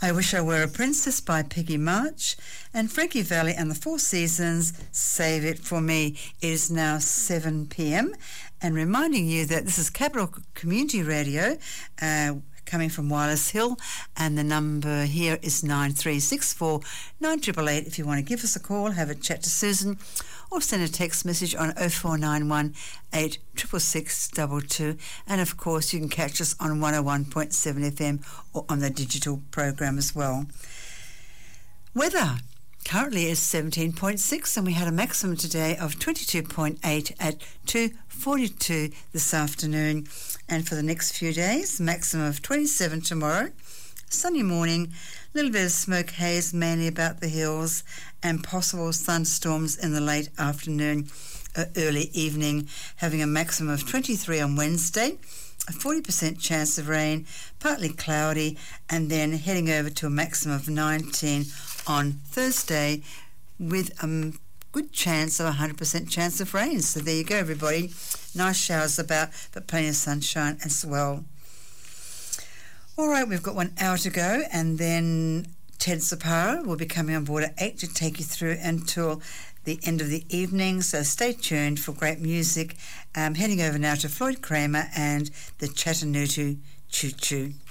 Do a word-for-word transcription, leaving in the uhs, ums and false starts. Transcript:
I Wish I Were a Princess by Peggy March, and Frankie Valli and the Four Seasons, Save It For Me. It is now seven p.m. and reminding you that this is Capital Community Radio, uh, coming from Wireless Hill, and the number here is nine three six four, nine eight eight eight if you want to give us a call, have a chat to Susan, or send a text message on oh four nine one, eight six six six two two. And of course you can catch us on one oh one point seven F M or on the digital program as well. Weather currently is seventeen point six, and we had a maximum today of twenty-two point eight at two forty-two this afternoon. And for the next few days, maximum of twenty-seven tomorrow, sunny morning, a little bit of smoke haze mainly about the hills, and possible thunderstorms in the late afternoon, uh, early evening, having a maximum of twenty-three on Wednesday, a forty percent chance of rain, partly cloudy, and then heading over to a maximum of nineteen on Thursday with a good chance of a one hundred percent chance of rain. So there you go, everybody. Nice showers about, but plenty of sunshine as well. All right, we've got one hour to go, and then Ted Zapara will be coming on board at eight to take you through until the end of the evening, so stay tuned for great music. Um, heading over now to Floyd Kramer and the Chattanooga Choo Choo.